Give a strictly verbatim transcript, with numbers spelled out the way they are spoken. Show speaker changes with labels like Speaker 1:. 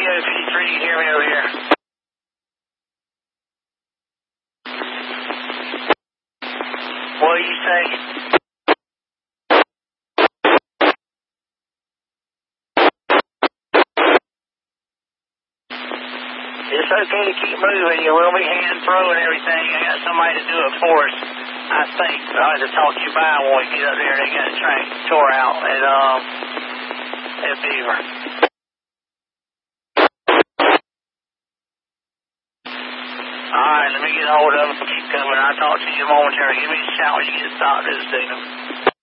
Speaker 1: Radio fifty-three, you hear me over here? What do you say? It's okay to keep moving. You will be hand throw and everything. I got somebody to do it for us. I think I had to talk you by when we get up there. They got a train tore out at um at Beaver. All right, let me get a hold of them. Keep coming. I'll talk to you momentarily. Give me a shout when you get stopped at the signal.